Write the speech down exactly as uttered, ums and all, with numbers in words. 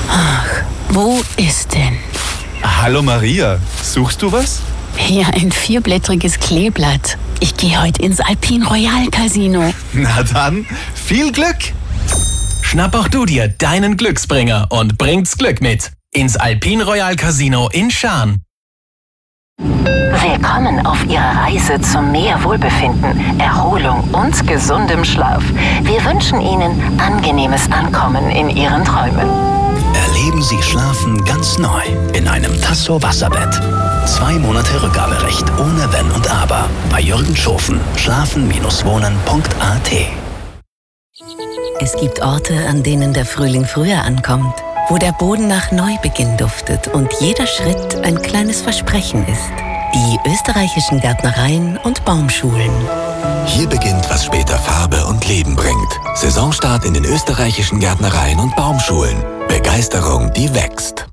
Ach, wo ist denn? Hallo Maria, suchst du was? Hier ein vierblättriges Kleeblatt. Ich gehe heute ins Alpine Royal Casino. Na dann, viel Glück! Schnapp auch du dir deinen Glücksbringer und bringt's Glück mit ins Alpine Royal Casino in Schaan. Willkommen auf Ihrer Reise zu mehr Wohlbefinden, Erholung und gesundem Schlaf. Wir wünschen Ihnen angenehmes Ankommen in Ihren Träumen. Erleben Sie Schlafen ganz neu in einem Tasso Wasserbett. Zwei Monate Rückgaberecht ohne Wenn und Aber bei Jürgen Schofen. schlafen wohnen punkt a t. Es gibt Orte, an denen der Frühling früher ankommt, wo der Boden nach Neubeginn duftet und jeder Schritt ein kleines Versprechen ist. Die österreichischen Gärtnereien und Baumschulen. Hier beginnt, was später Farbe und Leben bringt. Saisonstart in den österreichischen Gärtnereien und Baumschulen. Begeisterung, die wächst.